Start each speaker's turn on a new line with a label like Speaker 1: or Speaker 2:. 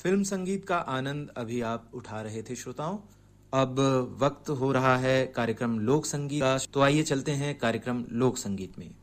Speaker 1: Film संगीत का आनंद अभी आप उठा रहे थे श्रोताओं। अब वक्त हो रहा है कार्यक्रम लोक संगीत का। तो आइए चलते हैं कार्यक्रम लोक संगीत में।